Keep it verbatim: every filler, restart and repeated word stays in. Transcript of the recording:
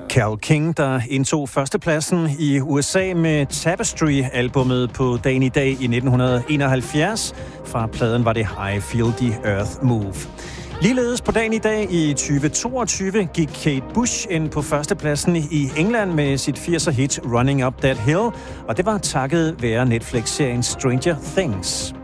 Carole King, der indtog førstepladsen i U S A med Tapestry-albummet på dagen i dag i nitten enoghalvfjerds. Fra pladen var det I Feel the Earth Move. Ligeledes på dagen i dag i tyve toogtyve gik Kate Bush ind på førstepladsen i England med sit firser hit Running Up That Hill, og det var takket være Netflix-serien Stranger Things.